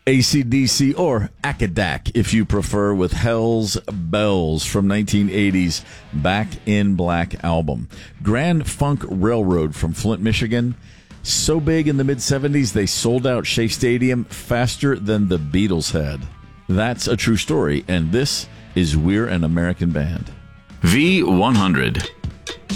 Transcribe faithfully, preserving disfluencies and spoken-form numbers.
A C D C, or Akadak, if you prefer, with Hell's Bells from nineteen eighty's Back in Black album. Grand Funk Railroad from Flint, Michigan. So big in the mid-seventies, they sold out Shea Stadium faster than the Beatles had. That's a true story, and this is We're an American Band. V one hundred.